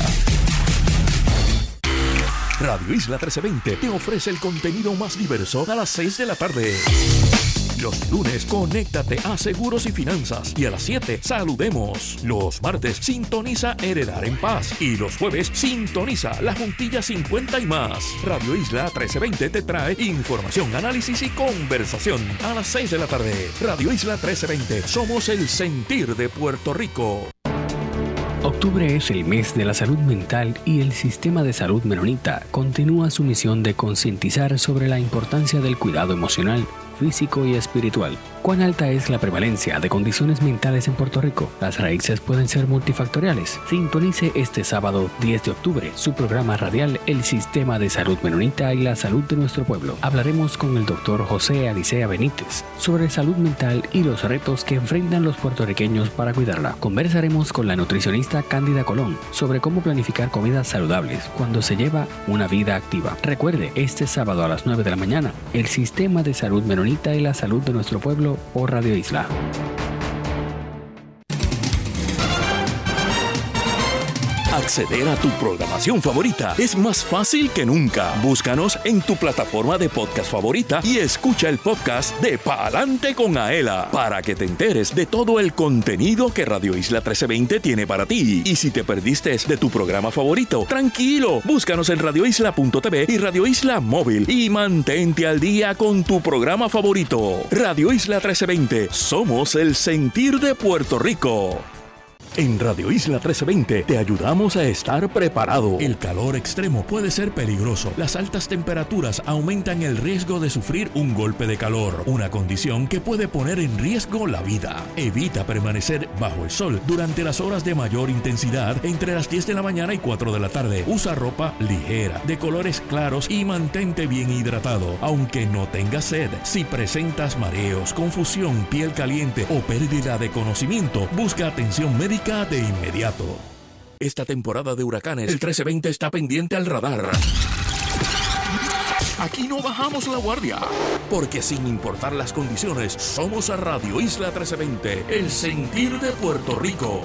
Radio Isla trece veinte te ofrece el contenido más diverso a las seis de la tarde. Los lunes, conéctate a Seguros y Finanzas. Y a las siete, saludemos. Los martes, sintoniza Heredar en Paz. Y los jueves, sintoniza La Juntilla cincuenta y más. Radio Isla trece veinte te trae información, análisis y conversación. A las seis de la tarde. Radio Isla trece veinte, somos el sentir de Puerto Rico. Octubre es el mes de la salud mental y el Sistema de Salud Menonita continúa su misión de concientizar sobre la importancia del cuidado emocional, físico y espiritual. ¿Cuán alta es la prevalencia de condiciones mentales en Puerto Rico? Las raíces pueden ser multifactoriales. Sintonice este sábado diez de octubre su programa radial El Sistema de Salud Menonita y la Salud de Nuestro Pueblo. Hablaremos con el doctor José Alicea Benítez sobre salud mental y los retos que enfrentan los puertorriqueños para cuidarla. Conversaremos con la nutricionista Cándida Colón sobre cómo planificar comidas saludables cuando se lleva una vida activa. Recuerde, este sábado a las nueve de la mañana, El Sistema de Salud Menonita y la Salud de Nuestro Pueblo por Radio Isla. Acceder a tu programación favorita es más fácil que nunca. Búscanos en tu plataforma de podcast favorita y escucha el podcast de Pa'lante con Aela para que te enteres de todo el contenido que Radio Isla trece veinte tiene para ti. Y si te perdiste de tu programa favorito, tranquilo, búscanos en radio isla punto t v y Radio Isla Móvil y mantente al día con tu programa favorito. Radio Isla trece veinte, somos el sentir de Puerto Rico. En Radio Isla trece veinte te ayudamos a estar preparado. El calor extremo puede ser peligroso. Las altas temperaturas aumentan el riesgo de sufrir un golpe de calor, una condición que puede poner en riesgo la vida. Evita permanecer bajo el sol durante las horas de mayor intensidad entre las diez de la mañana y cuatro de la tarde. Usa ropa ligera, de colores claros y mantente bien hidratado, aunque no tengas sed. Si presentas mareos, confusión, piel caliente o pérdida de conocimiento, busca atención médica de inmediato. Esta temporada de huracanes, el trece veinte está pendiente al radar. Aquí no bajamos la guardia, porque sin importar las condiciones, somos a Radio Isla trece veinte, el sentir de Puerto Rico.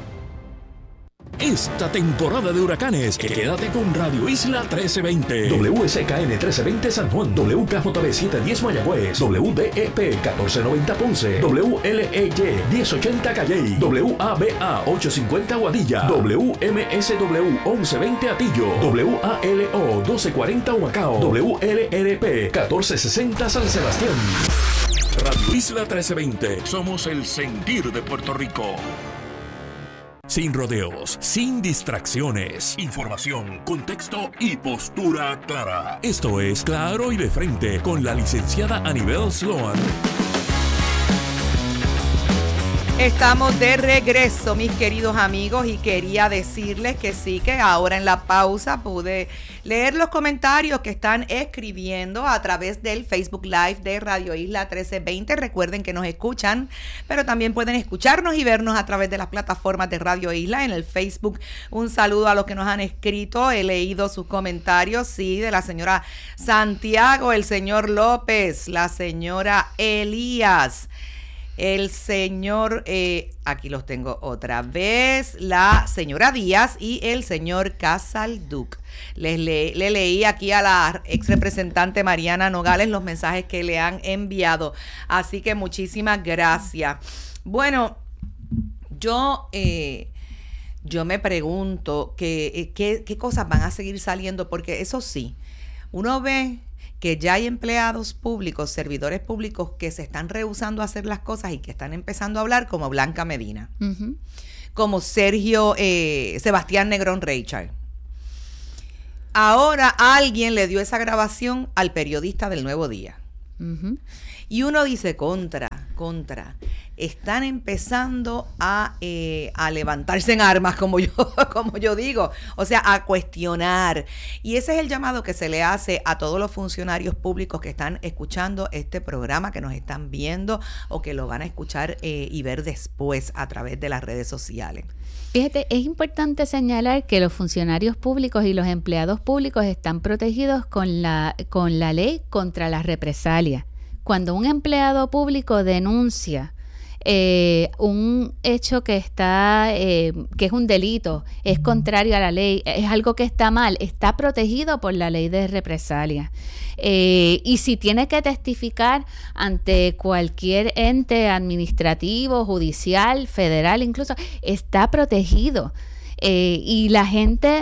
Esta temporada de huracanes, quédate con Radio Isla trece veinte. W S K N trece veinte San Juan, W K J B setecientos diez Mayagüez, W D E P catorce noventa Ponce, W L E Y diez ochenta Calley, W A B A ochocientos cincuenta Guadilla, W M S W once veinte Atillo, W A L O doce cuarenta Humacao, W L R P catorce sesenta San Sebastián. Radio Isla trece veinte. Somos el sentir de Puerto Rico. Sin rodeos, sin distracciones. Información, contexto y postura clara. Esto es Claro y de Frente con la licenciada Anibel Sloan. Estamos de regreso, mis queridos amigos, y quería decirles que sí, que ahora en la pausa pude leer los comentarios que están escribiendo a través del Facebook Live de Radio Isla trece veinte. Recuerden que nos escuchan, pero también pueden escucharnos y vernos a través de las plataformas de Radio Isla en el Facebook. Un saludo a los que nos han escrito. He leído sus comentarios, sí, de la señora Santiago, el señor López, la señora Elías, el señor, eh, aquí los tengo otra vez, la señora Díaz y el señor Casalduc. Les le, le leí aquí a la ex representante Mariana Nogales los mensajes que le han enviado. Así que muchísimas gracias. Bueno, yo, eh, yo me pregunto que, que, qué cosas van a seguir saliendo, porque eso sí, uno ve que ya hay empleados públicos, servidores públicos que se están rehusando a hacer las cosas y que están empezando a hablar, como Blanca Medina, uh-huh. como Sergio, eh, Sebastián Negrón Reichard. Ahora alguien le dio esa grabación al periodista del Nuevo Día. Uh-huh. Y uno dice, contra, contra. Están empezando a, eh, a levantarse en armas, como yo, como yo digo, o sea, a cuestionar. Y ese es el llamado que se le hace a todos los funcionarios públicos que están escuchando este programa, que nos están viendo o que lo van a escuchar eh, y ver después a través de las redes sociales. Fíjate, es importante señalar que los funcionarios públicos y los empleados públicos están protegidos con la, con la ley contra las represalias. Cuando un empleado público denuncia Eh, un hecho que está eh, que es un delito, es contrario a la ley, es algo que está mal, está protegido por la ley de represalia. Eh, y si tiene que testificar ante cualquier ente administrativo, judicial, federal, incluso, está protegido. Eh, y la gente,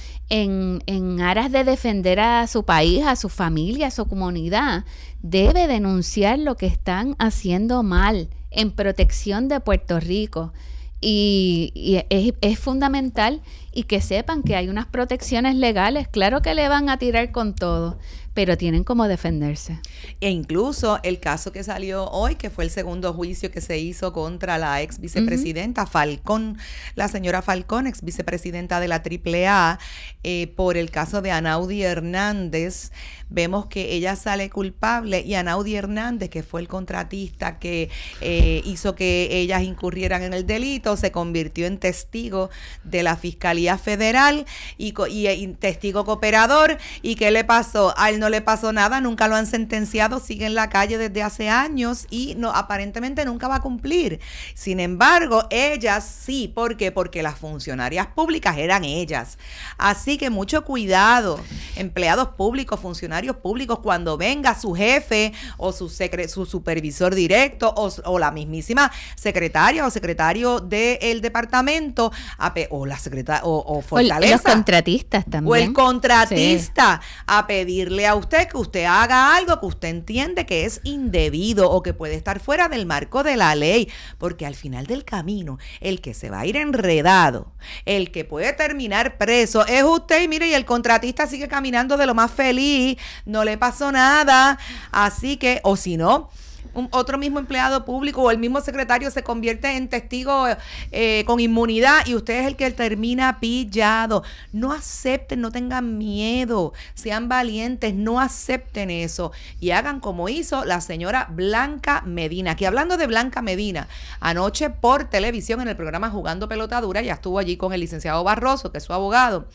en, en aras de defender a su país, a su familia, a su comunidad, debe denunciar lo que están haciendo mal en protección de Puerto Rico. Y, y es, es fundamental y que sepan que hay unas protecciones legales. Claro que le van a tirar con todo, pero tienen cómo defenderse. E incluso el caso que salió hoy, que fue el segundo juicio que se hizo contra la ex vicepresidenta uh-huh. Falcón, la señora Falcón, ex vicepresidenta de la triple A, eh, por el caso de Anaudi Hernández. Vemos que ella sale culpable y Anaudi Hernández, que fue el contratista que eh, hizo que ellas incurrieran en el delito, se convirtió en testigo de la Fiscalía Federal y, y, y testigo cooperador. ¿Y qué le pasó? A él no le pasó nada, nunca lo han sentenciado, sigue en la calle desde hace años y no, aparentemente nunca va a cumplir. Sin embargo, ellas sí. ¿Por qué? Porque las funcionarias públicas eran ellas. Así que mucho cuidado, empleados públicos, funcionarios públicos, cuando venga su jefe o su, secre, su supervisor directo o, o la mismísima secretaria o secretario del departamento a pe, o la secretaria o, o Fortaleza. O los contratistas también. O el contratista sí. a pedirle a usted que usted haga algo que usted entiende que es indebido o que puede estar fuera del marco de la ley, porque al final del camino el que se va a ir enredado, el que puede terminar preso es usted. Y mire, y el contratista sigue caminando de lo más feliz, no le pasó nada. Así que, o si no, un, otro mismo empleado público o el mismo secretario se convierte en testigo eh, con inmunidad y usted es el que termina pillado. No acepten, no tengan miedo, sean valientes, no acepten eso y hagan como hizo la señora Blanca Medina. Aquí hablando de Blanca Medina, anoche por televisión en el programa Jugando Pelota Dura, ya estuvo allí con el licenciado Barroso, que es su abogado,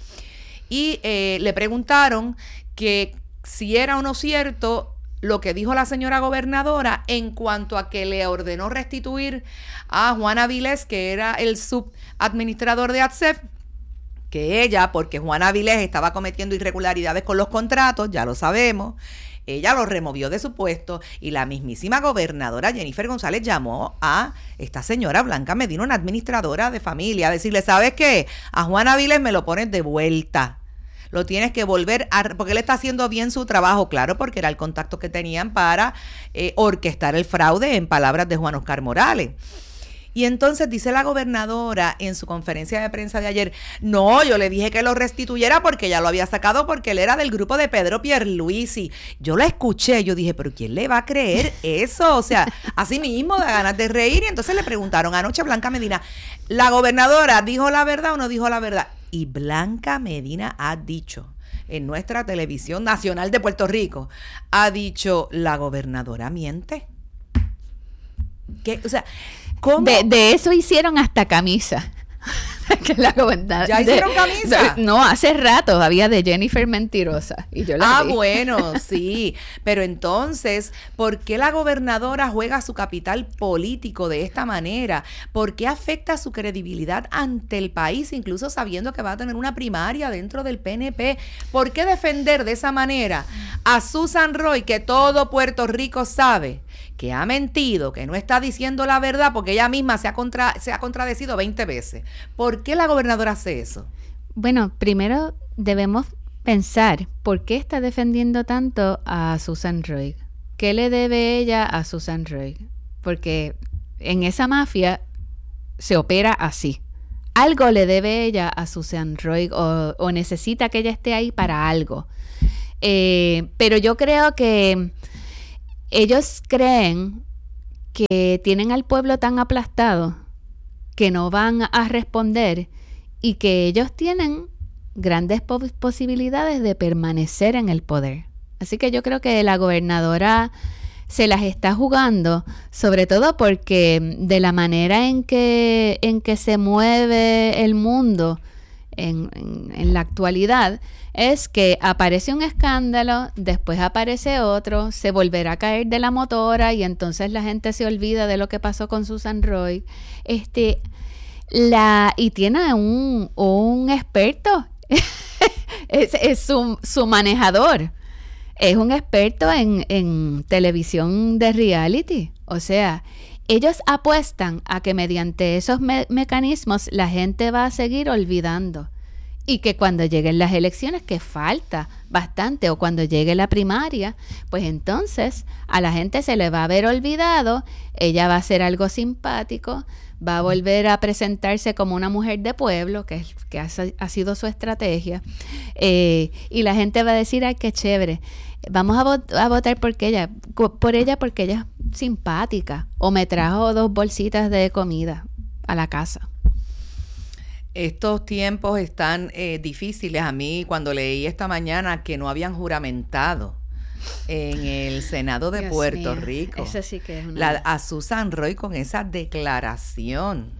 y eh, le preguntaron que si era o no cierto lo que dijo la señora gobernadora en cuanto a que le ordenó restituir a Juan Avilés, que era el subadministrador de A T S E F, que ella, porque Juan Avilés estaba cometiendo irregularidades con los contratos, ya lo sabemos, ella lo removió de su puesto y la mismísima gobernadora Jennifer González llamó a esta señora Blanca Medina, una administradora de familia, a decirle, ¿sabes qué? A Juan Avilés me lo pones de vuelta. lo tienes que volver a, porque él está haciendo bien su trabajo, claro, porque era el contacto que tenían para eh, orquestar el fraude, en palabras de Juan Oscar Morales. Y entonces dice la gobernadora en su conferencia de prensa de ayer, no, yo le dije que lo restituyera porque ya lo había sacado porque él era del grupo de Pedro Pierluisi. Yo la escuché, yo dije, pero ¿quién le va a creer eso? O sea, así mismo da ganas de reír. Y entonces le preguntaron anoche a Blanca Medina, ¿la gobernadora dijo la verdad o no dijo la verdad? Y Blanca Medina ha dicho en nuestra televisión nacional de Puerto Rico, ha dicho, la gobernadora miente. ¿Qué? O sea, ¿cómo? De, de eso hicieron hasta camisa. Que la ¿Ya hicieron de, camisa? De, no, hace rato había de Jennifer Mentirosa. Y yo la ah, vi. bueno, sí. Pero entonces, ¿por qué la gobernadora juega su capital político de esta manera? ¿Por qué afecta su credibilidad ante el país, incluso sabiendo que va a tener una primaria dentro del P N P? ¿Por qué defender de esa manera a Susan Roy, que todo Puerto Rico sabe que ha mentido, que no está diciendo la verdad, porque ella misma se ha, contra, se ha contradecido veinte veces? ¿Por qué la gobernadora hace eso? Bueno, primero debemos pensar por qué está defendiendo tanto a Susan Roy. ¿Qué le debe ella a Susan Roy? Porque en esa mafia se opera así. Algo le debe ella a Susan Roy o, o necesita que ella esté ahí para algo. Eh, pero yo creo que ellos creen que tienen al pueblo tan aplastado que no van a responder y que ellos tienen grandes po- posibilidades de permanecer en el poder. Así que yo creo que la gobernadora se las está jugando, sobre todo porque de la manera en que, en que se mueve el mundo en, en, en la actualidad, es que aparece un escándalo, después aparece otro, se volverá a caer de la motora y entonces la gente se olvida de lo que pasó con Susan Roy. Este, la, y tiene un, un experto, es, es su, su manejador, es un experto en, en televisión de reality. O sea, ellos apuestan a que mediante esos me- mecanismos la gente va a seguir olvidando. Y que cuando lleguen las elecciones, que falta bastante, o cuando llegue la primaria, pues entonces a la gente se le va a haber olvidado, ella va a hacer algo simpático, va a volver a presentarse como una mujer de pueblo, que, es, que ha, ha sido su estrategia, eh, y la gente va a decir, ay, qué chévere, vamos a, vot- a votar por ella, por ella porque ella es simpática, o me trajo dos bolsitas de comida a la casa. Estos tiempos están eh, difíciles. A mí, cuando leí esta mañana que no habían juramentado en el Senado de Dios Puerto mío, Rico eso sí que es una... la, a Susan Roy con esa declaración,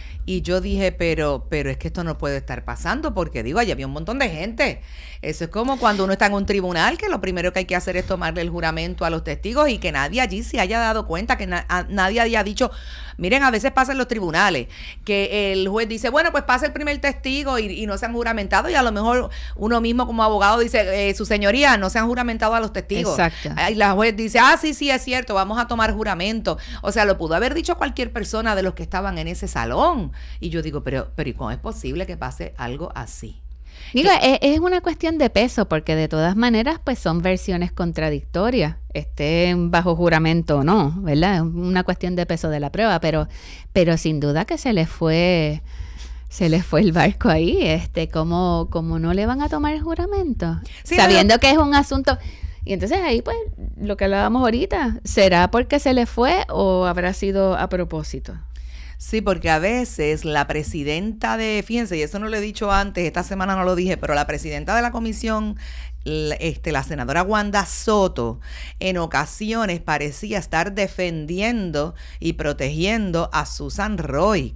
y yo dije, pero pero es que esto no puede estar pasando, porque digo, allí había un montón de gente. Eso es como cuando uno está en un tribunal, que lo primero que hay que hacer es tomarle el juramento a los testigos y que nadie allí se haya dado cuenta, que na- a, nadie haya dicho, miren, a veces pasa en los tribunales, que el juez dice, bueno, pues pasa el primer testigo y, y no se han juramentado, y a lo mejor uno mismo como abogado dice, eh, su señoría, no se han juramentado a los testigos. Exacto. Y la juez dice, ah, sí, sí, es cierto, vamos a tomar juramento. O sea, lo pudo haber dicho cualquier persona de los que estaban en ese salón. Y yo digo, pero, pero ¿y cómo es posible que pase algo así? Digo, es, es una cuestión de peso, porque de todas maneras, pues son versiones contradictorias, estén bajo juramento o no, ¿verdad? Es una cuestión de peso de la prueba, pero, pero sin duda que se les fue, se les fue el barco ahí, este, como, como no le van a tomar el juramento, Sí, sabiendo no, que es un asunto. Y entonces ahí, pues, lo que hablábamos ahorita, ¿será porque se les fue o habrá sido a propósito? Sí, porque a veces la presidenta de, fíjense, y eso no lo he dicho antes, esta semana no lo dije, pero la presidenta de la comisión, la, este, la senadora Wanda Soto, en ocasiones parecía estar defendiendo y protegiendo a Susan Roy.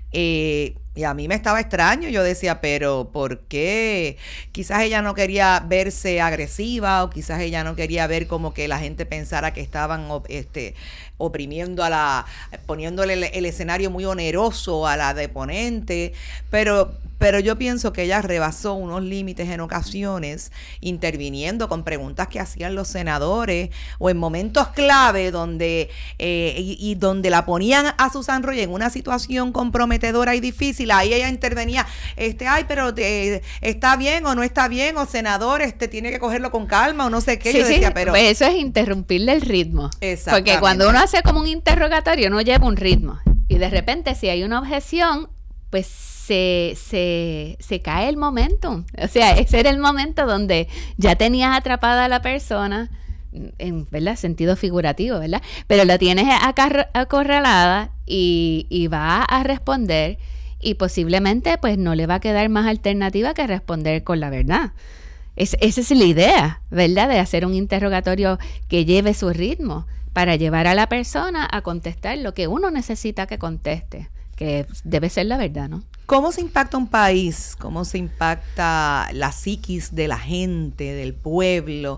Eh, y a mí me estaba extraño, yo decía, pero ¿por qué? Quizás ella no quería verse agresiva, o quizás ella no quería ver como que la gente pensara que estaban este, oprimiendo a la, poniéndole el, el escenario muy oneroso a la deponente, pero, pero yo pienso que ella rebasó unos límites en ocasiones, interviniendo con preguntas que hacían los senadores, o en momentos clave donde, eh, y, y donde la ponían a Susan Roy en una situación comprometedora y difícil, difícil. Ahí ella intervenía, este, ay, pero te, está bien o no está bien, o senador, este, tiene que cogerlo con calma o no sé qué. Sí, Yo decía, sí, pero... pues eso es interrumpirle el ritmo. Exactamente. Porque cuando uno hace como un interrogatorio, uno lleva un ritmo. Y de repente, si hay una objeción, pues se, se, se cae el momentum. O sea, ese era el momento donde ya tenías atrapada a la persona, en ¿verdad? Sentido figurativo, ¿verdad? Pero la tienes acar- acorralada y, y va a responder, y posiblemente pues no le va a quedar más alternativa que responder con la verdad. Es, esa es la idea, ¿verdad? De hacer un interrogatorio que lleve su ritmo para llevar a la persona a contestar lo que uno necesita que conteste, que debe ser la verdad, ¿no? ¿Cómo se impacta un país? ¿Cómo se impacta la psiquis de la gente, del pueblo,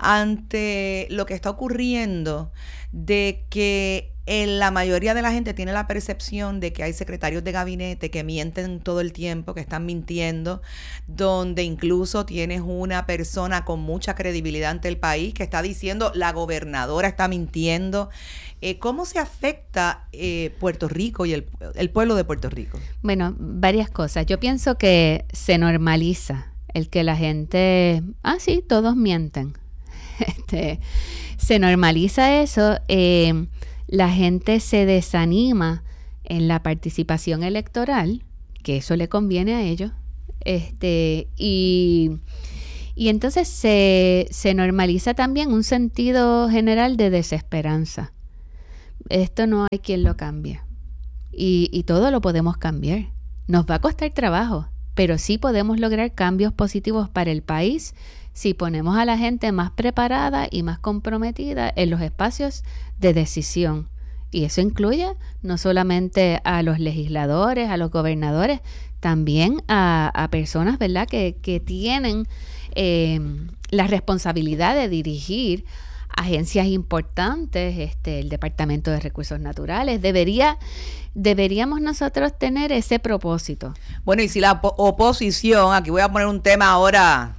ante lo que está ocurriendo de que en la mayoría de la gente tiene la percepción de que hay secretarios de gabinete que mienten todo el tiempo, que están mintiendo, donde incluso tienes una persona con mucha credibilidad ante el país que está diciendo la gobernadora está mintiendo? Eh, ¿Cómo se afecta eh, Puerto Rico y el, el pueblo de Puerto Rico? Bueno, varias cosas. Yo pienso que se normaliza el que la gente, ah, sí, todos mienten. Este, se normaliza eso. Eh, la gente se desanima en la participación electoral, que eso le conviene a ellos. Este, y, y entonces se, se normaliza también un sentido general de desesperanza. Esto no hay quien lo cambie. Y, y todo lo podemos cambiar. Nos va a costar trabajo, pero sí podemos lograr cambios positivos para el país si ponemos a la gente más preparada y más comprometida en los espacios de decisión. Y eso incluye no solamente a los legisladores, a los gobernadores, también a, a personas, ¿verdad?, que, que tienen eh, la responsabilidad de dirigir agencias importantes, este, el Departamento de Recursos Naturales. Debería, deberíamos nosotros tener ese propósito. Bueno, y si la op- oposición, aquí voy a poner un tema ahora,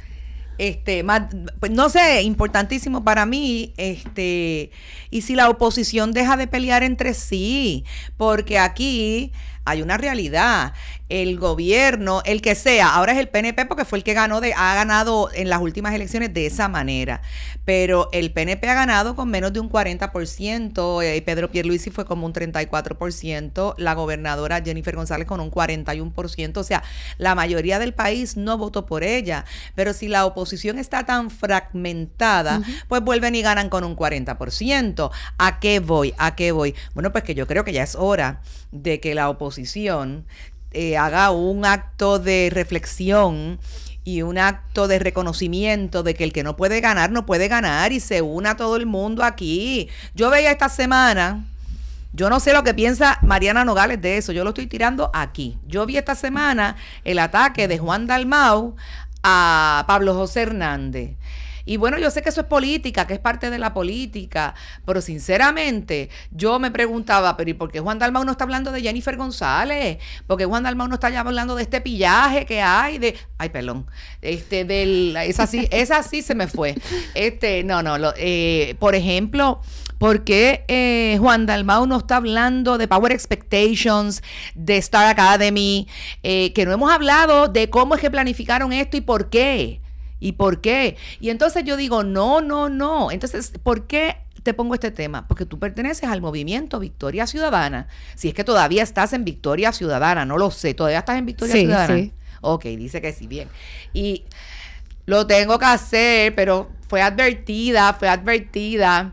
este, más, pues no sé, importantísimo para mí, este, y si la oposición deja de pelear entre sí, porque aquí hay una realidad. El gobierno, el que sea, ahora es el P N P porque fue el que ganó, de, ha ganado en las últimas elecciones de esa manera, pero el P N P ha ganado con menos de un cuarenta por ciento, eh, Pedro Pierluisi fue como un treinta y cuatro por ciento, la gobernadora Jennifer González con un cuarenta y uno por ciento, o sea, la mayoría del país no votó por ella, pero si la oposición está tan fragmentada, uh-huh. pues vuelven y ganan con un cuarenta por ciento. ¿A qué voy? ¿A qué voy? Bueno, pues que yo creo que ya es hora de que la oposición Eh, haga un acto de reflexión y un acto de reconocimiento de que el que no puede ganar, no puede ganar, y se una todo el mundo aquí. Yo veía esta semana, yo no sé lo que piensa Mariana Nogales de eso, yo lo estoy tirando aquí. Yo vi esta semana el ataque de Juan Dalmau a Pablo José Hernández. Y bueno, yo sé que eso es política, que es parte de la política, pero sinceramente yo me preguntaba, pero ¿y por qué Juan Dalmau no está hablando de Jennifer González? ¿Por qué Juan Dalmau no está ya hablando de este pillaje que hay? de Ay, perdón, este, del, esa sí, esa sí se me fue. Este, no, no, lo, eh, por ejemplo, ¿por qué eh, Juan Dalmau no está hablando de Power Expectations, de Star Academy, eh, que no hemos hablado de cómo es que planificaron esto y por qué? ¿Y por qué? Y entonces yo digo, no, no, no. Entonces, ¿por qué te pongo este tema? Porque tú perteneces al movimiento Victoria Ciudadana. Si es que todavía estás en Victoria Ciudadana, no lo sé. ¿Todavía estás en Victoria sí, Ciudadana? Sí. Ok, dice que sí, bien. Y lo tengo que hacer, pero fue advertida, fue advertida.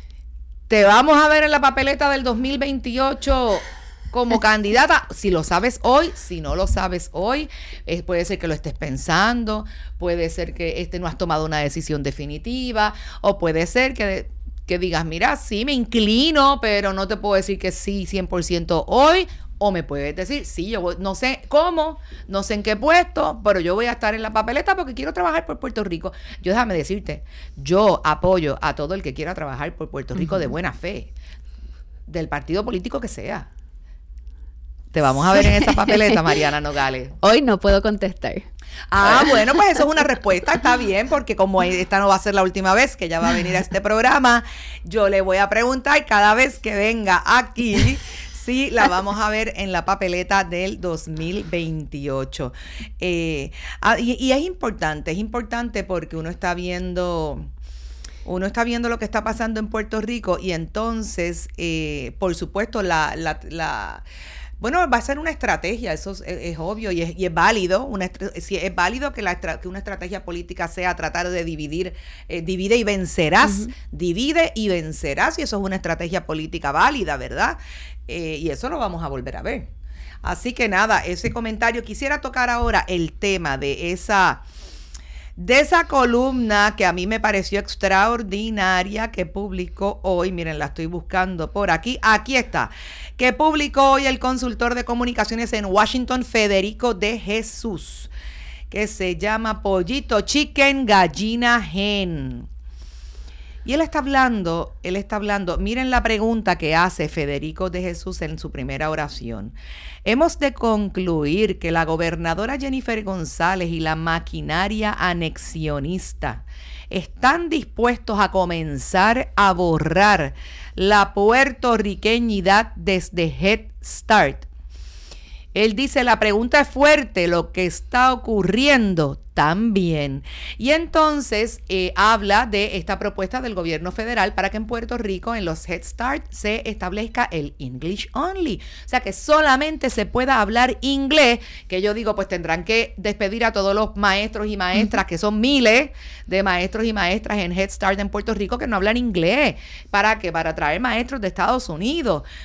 Te vamos a ver en la papeleta del dos mil veintiocho como candidata, si lo sabes hoy, si no lo sabes hoy, eh, puede ser que lo estés pensando, puede ser que este no has tomado una decisión definitiva, o puede ser que, que digas, mira, sí me inclino, pero no te puedo decir que sí cien por ciento hoy, o me puedes decir, sí, yo voy, no sé cómo, no sé en qué puesto, pero yo voy a estar en la papeleta porque quiero trabajar por Puerto Rico. Yo déjame decirte, yo apoyo a todo el que quiera trabajar por Puerto Rico uh-huh. de buena fe, del partido político que sea. Te vamos a ver en esa papeleta, Mariana Nogales. Hoy no puedo contestar. Ah, bueno, pues eso es una respuesta, está bien, porque como esta no va a ser la última vez que ella va a venir a este programa, yo le voy a preguntar cada vez que venga aquí Sí, la vamos a ver en la papeleta del dos mil veintiocho. Eh, y, y es importante, es importante porque uno está viendo... Uno está viendo lo que está pasando en Puerto Rico y entonces, eh, por supuesto, la, la, la bueno, va a ser una estrategia, eso es, es obvio y es, y es válido, una, si es válido que, la, que una estrategia política sea tratar de dividir, eh, divide y vencerás, uh-huh. divide y vencerás, y eso es una estrategia política válida, ¿verdad? Eh, y eso lo vamos a volver a ver. Así que nada, ese comentario, quisiera tocar ahora el tema de esa... De esa columna que a mí me pareció extraordinaria que publicó hoy, miren, la estoy buscando por aquí, aquí está, que publicó hoy el consultor de comunicaciones en Washington, Federico de Jesús, que se llama Pollito Chicken Gallina Hen. Y él está hablando, él está hablando, miren la pregunta que hace Federico de Jesús en su primera oración. Hemos de concluir que la gobernadora Jennifer González y la maquinaria anexionista están dispuestos a comenzar a borrar la puertorriqueñidad desde Head Start. Él dice, la pregunta es fuerte, lo que está ocurriendo también. Y entonces eh, habla de esta propuesta del gobierno federal para que en Puerto Rico, en los Head Start, se establezca el English Only. O sea, que solamente se pueda hablar inglés, que yo digo, pues tendrán que despedir a todos los maestros y maestras, uh-huh. que son miles de maestros y maestras en Head Start en Puerto Rico que no hablan inglés. ¿Para qué? Para traer maestros de Estados Unidos.